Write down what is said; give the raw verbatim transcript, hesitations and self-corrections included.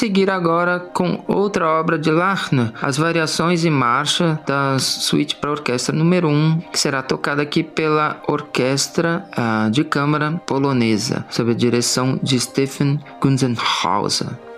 seguir agora com outra obra de Lachner, as variações em marcha da suíte para orquestra número um, que será tocada aqui pela Orquestra uh, de Câmara Polonesa, sob a direção de Stefan Gunzenhauser.